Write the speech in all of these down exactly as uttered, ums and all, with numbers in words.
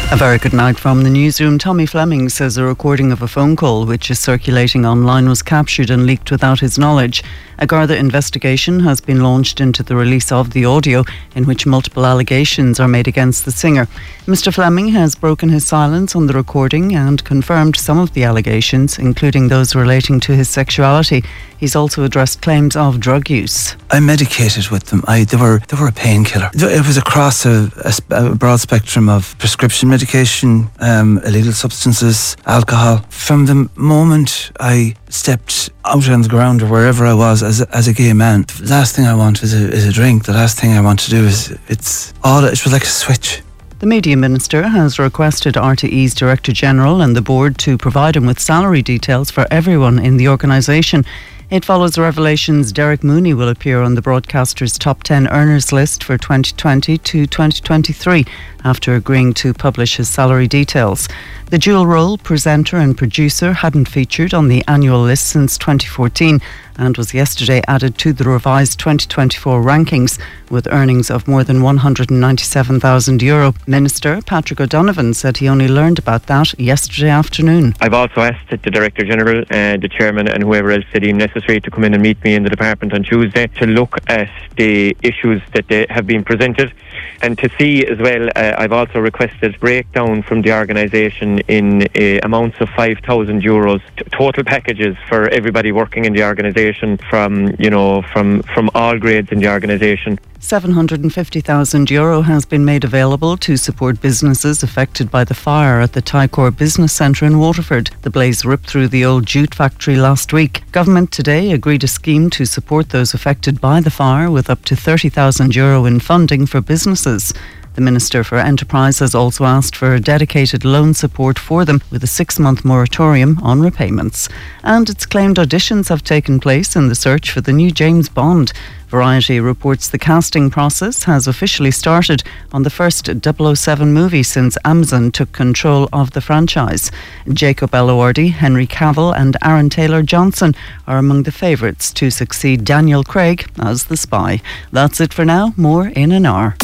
A very good night from the newsroom. Tommy Fleming says a recording of a phone call which is circulating online was captured and leaked without his knowledge. A Garda investigation has been launched into the release of the audio in which multiple allegations are made against the singer. Mister Fleming has broken his silence on the recording and confirmed some of the allegations, including those relating to his sexuality. He's also addressed claims of drug use. I medicated with them. I, they were they were a painkiller. It was across a, a, a broad spectrum of prescription medication, um, illegal substances, alcohol. From the moment I stepped out on the ground or wherever I was as a, as a gay man, the last thing I want is a, is a drink. The last thing I want to do is, it's all, it was like a switch. The Media Minister has requested R T E's Director General and the board to provide him with salary details for everyone in the organisation. It follows the revelations Derek Mooney will appear on the broadcaster's top ten earners list for twenty twenty to twenty twenty-three after agreeing to publish his salary details. The dual role presenter and producer hadn't featured on the annual list since twenty fourteen and was yesterday added to the revised twenty twenty-four rankings with earnings of more than one hundred ninety-seven thousand euro. Minister Patrick O'Donovan said he only learned about that yesterday afternoon. I've also asked the Director General, uh, the Chairman and whoever else said deemed necessary to come in and meet me in the department on Tuesday to look at the issues that they have been presented and to see as well. uh, I've also requested breakdown from the organisation in uh, amounts of five thousand euros t- total packages for everybody working in the organisation from you know from from all grades in the organisation. seven hundred fifty thousand euro has been made available to support businesses affected by the fire at the Tycor Business Centre in Waterford. The blaze ripped through the old jute factory last week. Government today agreed a scheme to support those affected by the fire with up to thirty thousand euro in funding for businesses. The Minister for Enterprise has also asked for dedicated loan support for them with a six-month moratorium on repayments. And it's claimed auditions have taken place in the search for the new James Bond. Variety reports the casting process has officially started on the first double oh seven movie since Amazon took control of the franchise. Jacob Elordi, Henry Cavill and Aaron Taylor-Johnson are among the favourites to succeed Daniel Craig as the spy. That's it for now. More in an hour.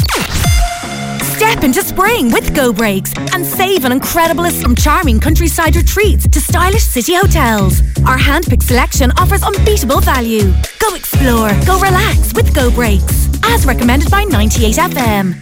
Step into spring with Go Breaks and save an incredible list from charming countryside retreats to stylish city hotels. Our hand-picked selection offers unbeatable value. Go explore, go relax with Go Breaks. As recommended by ninety-eight F M.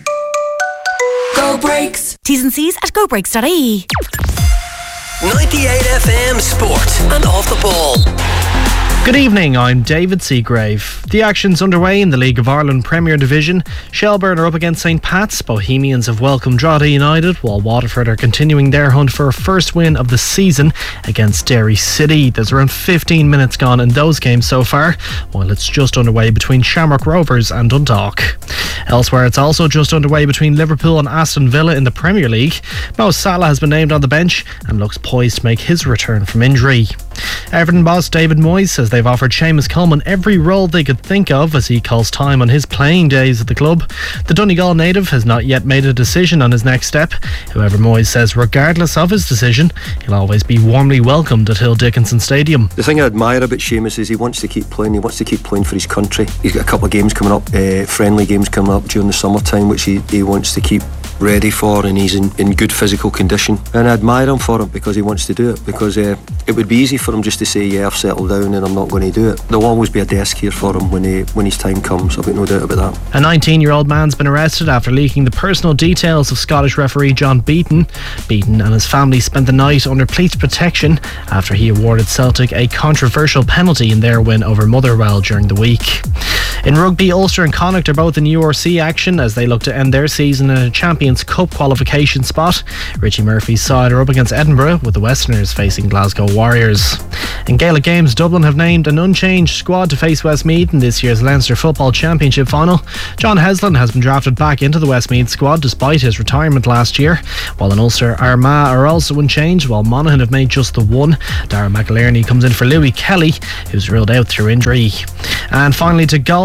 Go Breaks. T's and C's at go breaks dot I E. ninety-eight F M Sport and Off the Ball. Good evening, I'm David Seagrave. The action's underway in the League of Ireland Premier Division. Shelbourne are up against St Pat's. Bohemians have welcomed Drogheda United, while Waterford are continuing their hunt for a first win of the season against Derry City. There's around fifteen minutes gone in those games so far, while it's just underway between Shamrock Rovers and Dundalk. Elsewhere, it's also just underway between Liverpool and Aston Villa in the Premier League. Mo Salah has been named on the bench and looks poised to make his return from injury. Everton boss David Moyes says they've offered Seamus Coleman every role they could think of as he calls time on his playing days at the club. The Donegal native has not yet made a decision on his next step. However, Moyes says regardless of his decision, he'll always be warmly welcomed at Hill Dickinson Stadium. The thing I admire about Seamus is he wants to keep playing. He wants to keep playing for his country. He's got a couple of games coming up, uh, friendly games coming up during the summertime, which he, he wants to keep ready for, and he's in, in good physical condition, and I admire him for it because he wants to do it, because uh, it would be easy for him just to say, yeah, I've settled down and I'm not going to do it. There'll always be a desk here for him when he, when his time comes. I've got no doubt about that. A nineteen year old man's been arrested after leaking the personal details of Scottish referee John Beaton. Beaton and his family spent the night under police protection after he awarded Celtic a controversial penalty in their win over Motherwell during the week. In rugby, Ulster and Connacht are both in U R C action as they look to end their season in a Champions Cup qualification spot. Richie Murphy's side are up against Edinburgh, with the Westerners facing Glasgow Warriors. In Gaelic games, Dublin have named an unchanged squad to face Westmeath in this year's Leinster Football Championship final. John Heslin has been drafted back into the Westmeath squad despite his retirement last year, while in Ulster, Armagh are also unchanged, while Monaghan have made just the one. Darragh McIlerney comes in for Louis Kelly, who's ruled out through injury. And finally to golf.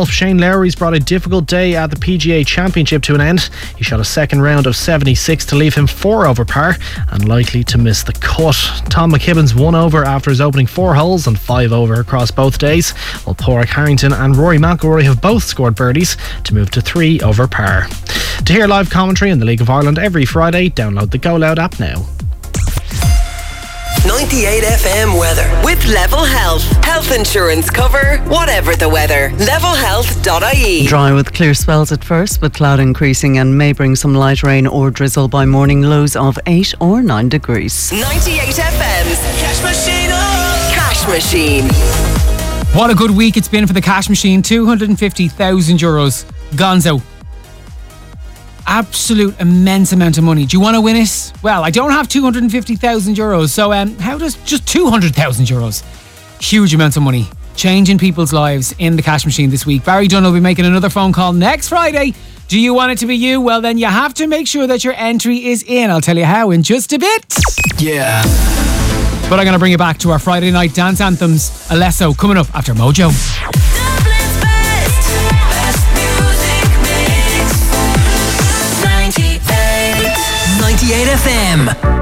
golf, Shane Lowry's brought a difficult day at the P G A Championship to an end. He shot a second round of seventy-six to leave him four over par and likely to miss the cut. Tom McKibben's one over after his opening four holes and five over across both days, while Pádraig Harrington and Rory McIlroy have both scored birdies to move to three over par. To hear live commentary in the League of Ireland every Friday, download the Go Loud app now. ninety-eight F M weather with Level Health. Health insurance cover, whatever the weather. level health dot I E. Dry with clear spells at first, but cloud increasing and may bring some light rain or drizzle by morning, lows of eight or nine degrees. ninety-eight F M's Cash Machine. Oh. Cash Machine. What a good week it's been for the Cash Machine. two hundred fifty thousand euros. Gonzo. Absolute immense amount of money. Do you want to win it? Well, I don't have two hundred fifty thousand euros, so um, how does just two hundred thousand euros? Huge amounts of money. Changing people's lives in the Cash Machine this week. Barry Dunn will be making another phone call next Friday. Do you want it to be you? Well, then you have to make sure that your entry is in. I'll tell you how in just a bit. Yeah. But I'm going to bring you back to our Friday night dance anthems. Alesso coming up after Mojo. Dublin's best, best music mix. ninety-eight. ninety-eight F M.